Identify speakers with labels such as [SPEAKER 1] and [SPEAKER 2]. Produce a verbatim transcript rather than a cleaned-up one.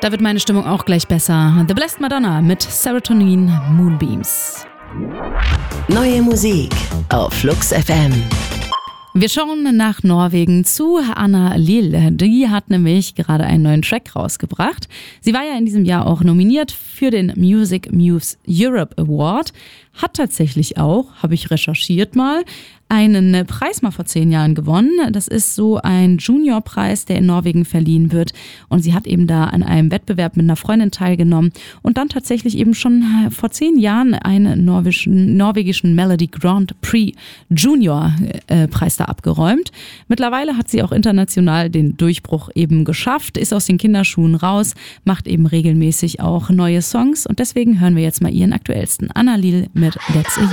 [SPEAKER 1] Da wird meine Stimmung auch gleich besser. The Blessed Madonna mit Serotonin Moonbeams.
[SPEAKER 2] Neue Musik auf Flux F M.
[SPEAKER 1] Wir schauen nach Norwegen zu Anna Lill. Die hat nämlich gerade einen neuen Track rausgebracht. Sie war ja in diesem Jahr auch nominiert für den Music Moves Europe Award. Hat tatsächlich auch, habe ich recherchiert mal, einen Preis mal vor zehn Jahren gewonnen. Das ist so ein Juniorpreis, der in Norwegen verliehen wird. Und sie hat eben da an einem Wettbewerb mit einer Freundin teilgenommen und dann tatsächlich eben schon vor zehn Jahren einen norwegischen, norwegischen Melody Grand Prix Junior äh, Preis da abgeräumt. Mittlerweile hat sie auch international den Durchbruch eben geschafft, ist aus den Kinderschuhen raus, macht eben regelmäßig auch neue Songs und deswegen hören wir jetzt mal ihren aktuellsten, Anna Lill mit That's a You.